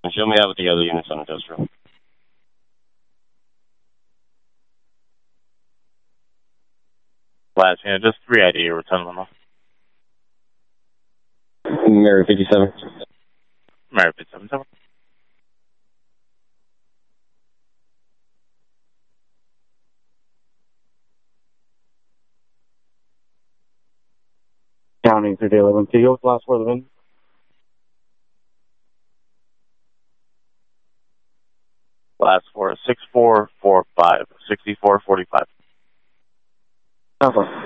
Show me that with the other units on industrial. Last, yeah, just 3 ID or 10 limo. Mary 57. Mary 57. Counting through daily 1. Can you go with the last 4 of the VIN? Last 4 is 6445. 6445. Okay.